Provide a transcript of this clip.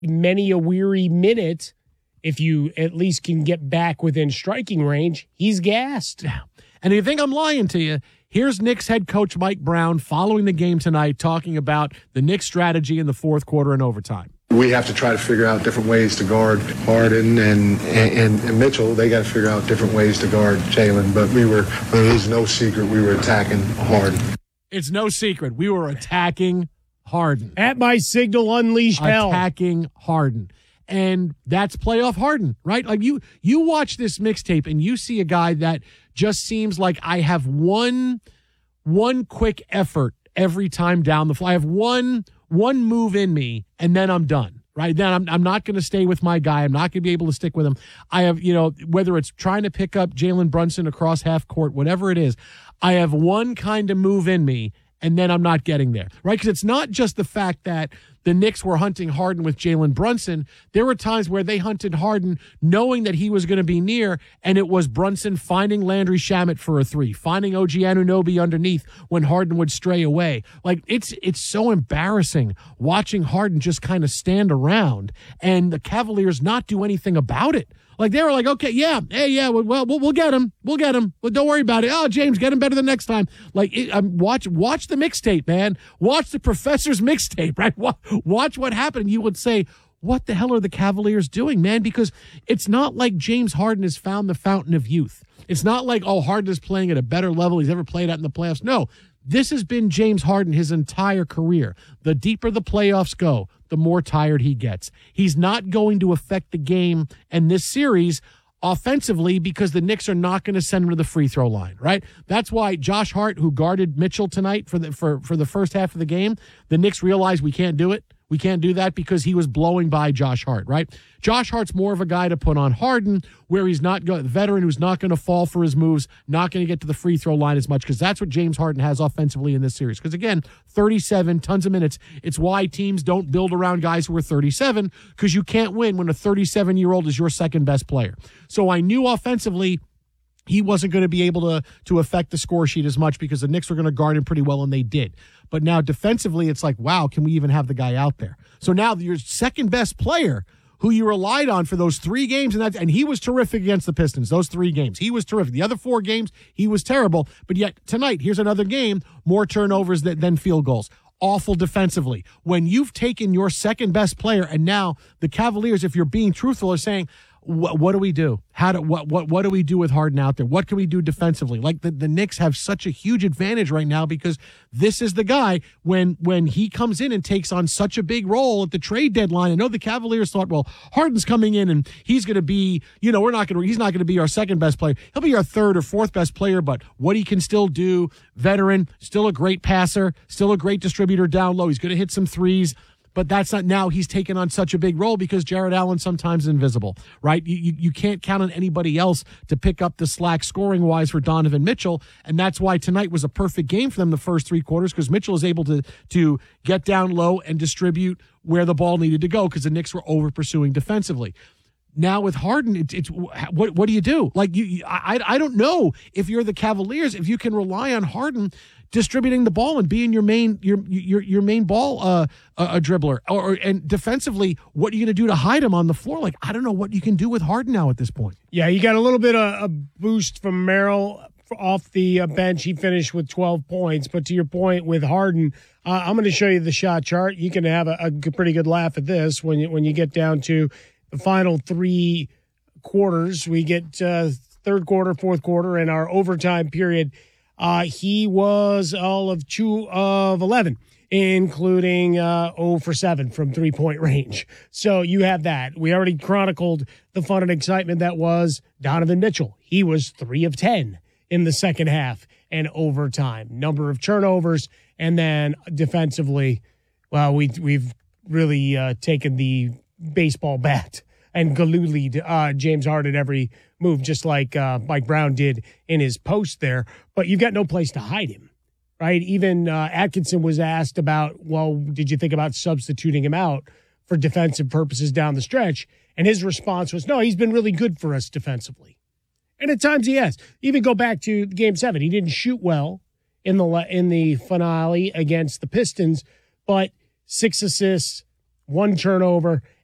many a weary minute, if you at least can get back within striking range, he's gassed. Yeah. And if you think I'm lying to you, here's Knicks head coach Mike Brown following the game tonight talking about the Knicks strategy in the fourth quarter and overtime. We have to try to figure out different ways to guard Harden and Mitchell. They got to figure out different ways to guard Jalen. But it is no secret we were attacking Harden. It's no secret. We were attacking Harden. At my signal, unleash hell. Attacking Harden. And that's playoff Harden, right? Like you watch this mixtape and you see a guy that just seems like I have one quick effort every time down the floor. I have one move in me, and then I'm done, right? Then I'm not going to stay with my guy. I'm not going to be able to stick with him. I have, whether it's trying to pick up Jalen Brunson across half court, whatever it is, I have one kind of move in me, and then I'm not getting there, right? Because it's not just the fact that the Knicks were hunting Harden with Jalen Brunson. There were times where they hunted Harden knowing that he was going to be near, and it was Brunson finding Landry Shamet for a three, finding OG Anunoby underneath when Harden would stray away. Like, it's so embarrassing watching Harden just kind of stand around and the Cavaliers not do anything about it. Like, they were like, okay, we'll get him. We'll get him. But don't worry about it. Oh, James, get him better the next time. Like, watch the mixtape, man. Watch the professor's mixtape, right? Watch what happened. You would say, what the hell are the Cavaliers doing, man? Because it's not like James Harden has found the fountain of youth. It's not like, Harden is playing at a better level he's ever played at in the playoffs. No, this has been James Harden his entire career. The deeper the playoffs go, the more tired he gets. He's not going to affect the game and this series offensively because the Knicks are not going to send him to the free throw line, right? That's why Josh Hart, who guarded Mitchell tonight for the first half of the game, the Knicks realized we can't do it. We can't do that because he was blowing by Josh Hart, right? Josh Hart's more of a guy to put on Harden where he's not a veteran who's not going to fall for his moves, not going to get to the free throw line as much because that's what James Harden has offensively in this series. Because, again, 37, tons of minutes. It's why teams don't build around guys who are 37 because you can't win when a 37-year-old is your second best player. So I knew offensively he wasn't going to be able to affect the score sheet as much because the Knicks were going to guard him pretty well, and they did. But now defensively, it's like, wow, can we even have the guy out there? So now your second best player who you relied on for those 3 games, and he was terrific against the Pistons, those 3 games. He was terrific. The other 4 games, he was terrible. But yet tonight, here's another game, more turnovers than field goals. Awful defensively. When you've taken your second best player, and now the Cavaliers, if you're being truthful, are saying, what do we do? What do we do with Harden out there? What can we do defensively? Like the Knicks have such a huge advantage right now because this is the guy when he comes in and takes on such a big role at the trade deadline. I know the Cavaliers thought, well, Harden's coming in and he's going to be, he's not going to be our second best player. He'll be our third or fourth best player, but what he can still do, veteran, still a great passer, still a great distributor down low. He's going to hit some threes. But that's not now he's taken on such a big role because Jared Allen sometimes is invisible, right? You can't count on anybody else to pick up the slack scoring-wise for Donovan Mitchell, and that's why tonight was a perfect game for them the first 3 quarters because Mitchell is able to get down low and distribute where the ball needed to go because the Knicks were over-pursuing defensively. Now with Harden, it's what do you do? Like I don't know if you're the Cavaliers, if you can rely on Harden distributing the ball and being your main ball dribbler, and defensively, what are you going to do to hide him on the floor? Like I don't know what you can do with Harden now at this point. Yeah, you got a little bit of a boost from Merrill off the bench. He finished with 12 points, but to your point with Harden, I'm going to show you the shot chart. You can have a pretty good laugh at this when you get down to the final 3 quarters. We get third quarter, fourth quarter, and our overtime period. He was all of 2 of 11, including 0 for 7 from 3-point range. So you have that. We already chronicled the fun and excitement that was Donovan Mitchell. He was 3 of 10 in the second half and overtime. Number of turnovers, and then defensively, well, we've really taken the baseball bat and galoodled James Harden every move, just like Mike Brown did in his post there. But you've got no place to hide him, right? Even Atkinson was asked about, well, did you think about substituting him out for defensive purposes down the stretch? And his response was, no, he's been really good for us defensively. And at times he has. Even go back to Game 7. He didn't shoot well in the finale against the Pistons, but 6 assists, 1 turnover,